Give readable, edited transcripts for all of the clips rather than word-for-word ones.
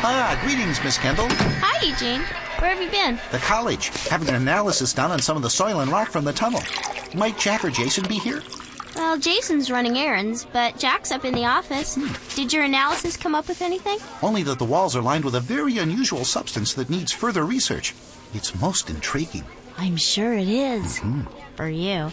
Greetings, Miss Kendall. Hi, Eugene. Where have you been? The college, having an analysis done on some of the soil and rock from the tunnel. Might Jack or Jason be here? Well, Jason's running errands, but Jack's up in the office. Did your analysis come up with anything? Only that the walls are lined with a very unusual substance that needs further research. It's most intriguing. I'm sure it is. For you.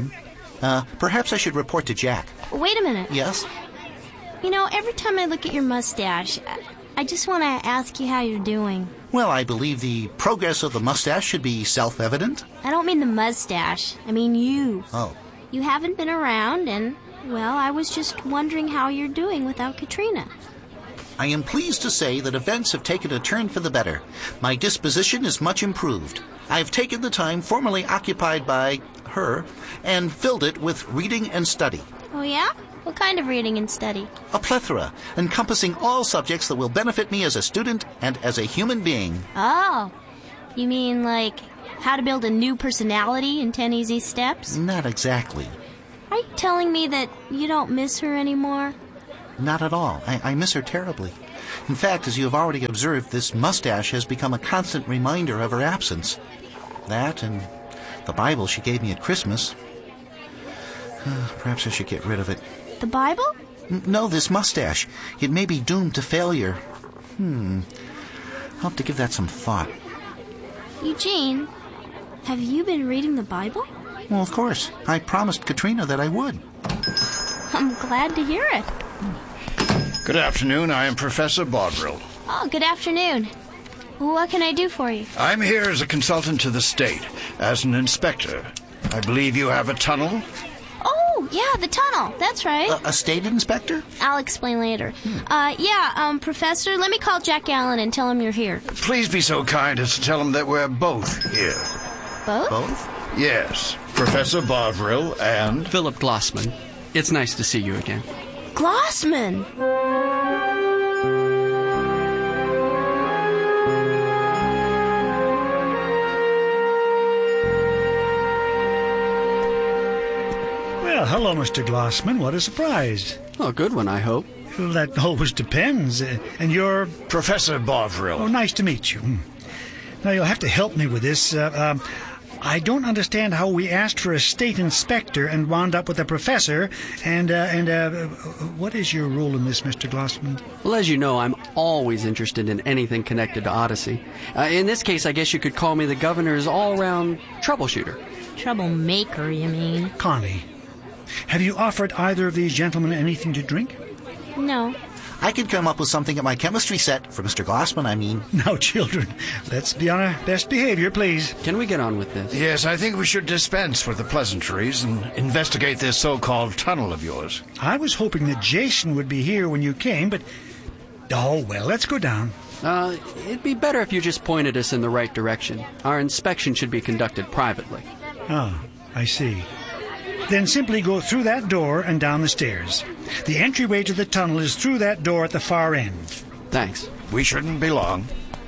Perhaps I should report to Jack. Wait a minute. Yes? You know, every time I look at your mustache, I just want to ask you how you're doing. Well, I believe the progress of the mustache should be self-evident. I don't mean the mustache. I mean you. Oh. You haven't been around, and, well, I was just wondering how you're doing without Katrina. I am pleased to say that events have taken a turn for the better. My disposition is much improved. I have taken the time formerly occupied by her and filled it with reading and study. Oh, yeah? What kind of reading and study? A plethora, encompassing all subjects that will benefit me as a student and as a human being. Oh, you mean like how to build a new personality in 10 easy steps? Not exactly. Are you telling me that you don't miss her anymore? Not at all. I miss her terribly. In fact, as you have already observed, this mustache has become a constant reminder of her absence. That and the Bible she gave me at Christmas. Perhaps I should get rid of it. The Bible? No, this mustache. It may be doomed to failure. I'll have to give that some thought. Eugene, have you been reading the Bible? Well, of course. I promised Katrina that I would. I'm glad to hear it. Good afternoon. I am Professor Bodrill. Oh, good afternoon. What can I do for you? I'm here as a consultant to the state, as an inspector. I believe you have a tunnel? Oh, yeah, the tunnel. That's right. A state inspector? I'll explain later. Professor, let me call Jack Allen and tell him you're here. Please be so kind as to tell him that we're both here. Both? Both? Yes, Professor Bodrill and... Philip Glossman. It's nice to see you again. Glossman! Well, hello, Mr. Glossman. What a surprise. Oh, a good one, I hope. Well, that always depends. And you're... Professor Bodrill. Oh, nice to meet you. Now, you'll have to help me with this. I don't understand how we asked for a state inspector and wound up with a professor. And what is your role in this, Mr. Glossman? Well, as you know, I'm always interested in anything connected to Odyssey. In this case, I guess you could call me the governor's all-around troubleshooter. Troublemaker, you mean? Connie, have you offered either of these gentlemen anything to drink? No. I could come up with something at my chemistry set, for Mr. Glossman, I mean. Now, children, let's be on our best behavior, please. Can we get on with this? Yes, I think we should dispense with the pleasantries and investigate this so-called tunnel of yours. I was hoping that Jason would be here when you came, but... Oh, well, let's go down. It'd be better if you just pointed us in the right direction. Our inspection should be conducted privately. Ah, I see. Then simply go through that door and down the stairs. The entryway to the tunnel is through that door at the far end. Thanks. We shouldn't be long.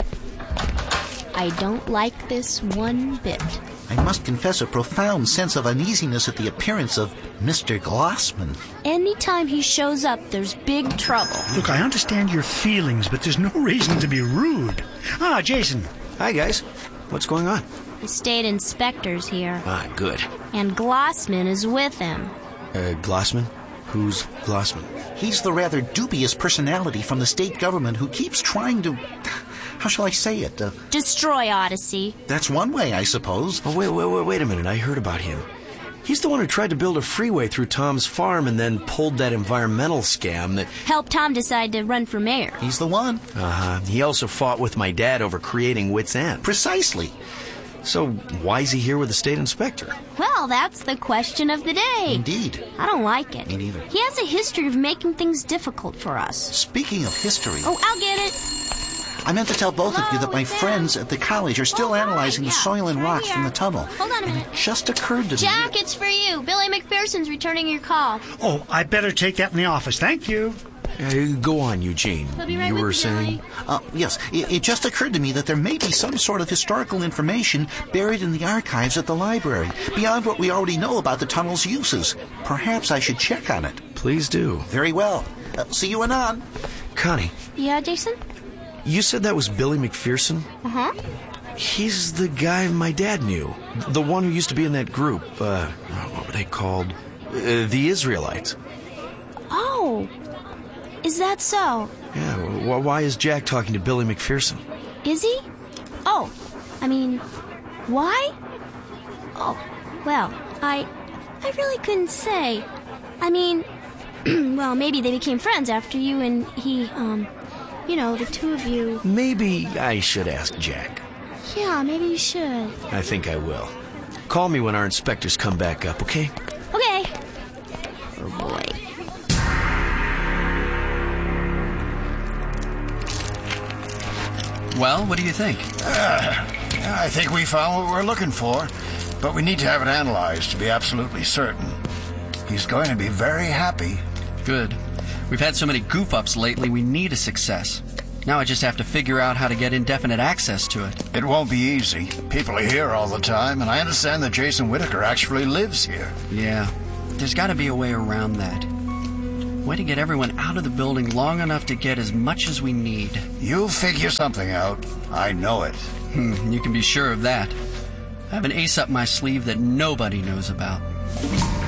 I don't like this one bit. I must confess a profound sense of uneasiness at the appearance of Mr. Glossman. Anytime he shows up, there's big trouble. Look, I understand your feelings, but there's no reason to be rude. Ah, Jason. Hi, guys. What's going on? The state inspector's here. Ah, good. And Glossman is with him. Glossman? Who's Glossman? He's the rather dubious personality from the state government who keeps trying to... How shall I say it? Destroy Odyssey. That's one way, I suppose. Oh, wait a minute. I heard about him. He's the one who tried to build a freeway through Tom's farm and then pulled that environmental scam that... Helped Tom decide to run for mayor. He's the one. Uh-huh. He also fought with my dad over creating Wits End. Precisely. So why is he here with the state inspector? Well, that's the question of the day. Indeed. I don't like it. Me neither. He has a history of making things difficult for us. Speaking of history... Oh, I'll get it. I meant to tell both of you that my friends at the college are still analyzing the soil and rocks from the tunnel. Hold on a minute. It just occurred to me... Jack, it's for you. Billy McPherson's returning your call. Oh, I better take that in the office. Thank you. Go on, Eugene. He'll be right You with were you, saying? Billy. Yes, it just occurred to me that there may be some sort of historical information buried in the archives at the library, beyond what we already know about the tunnel's uses. Perhaps I should check on it. Please do. Very well. See you anon. Connie, Yeah, Jason? You said that was Billy McPherson? Uh-huh. He's the guy my dad knew. The one who used to be in that group. What were they called? The Israelites. Oh, is that so? Yeah, why is Jack talking to Billy McPherson? Is he? Oh, I mean, why? Oh, well, I really couldn't say. I mean, well, maybe they became friends after you and he, the two of you. Maybe I should ask Jack. Yeah, maybe you should. I think I will. Call me when our inspectors come back up, okay? Okay. Oh, boy. Well, what do you think? I think we found what we're looking for, but we need to have it analyzed to be absolutely certain. He's going to be very happy. Good. We've had so many goof-ups lately, we need a success. Now I just have to figure out how to get indefinite access to it. It won't be easy. People are here all the time, and I understand that Jason Whitaker actually lives here. Yeah, there's got to be a way around that. Way to get everyone out of the building long enough to get as much as we need. You'll figure something out. I know it. You can be sure of that. I have an ace up my sleeve that nobody knows about.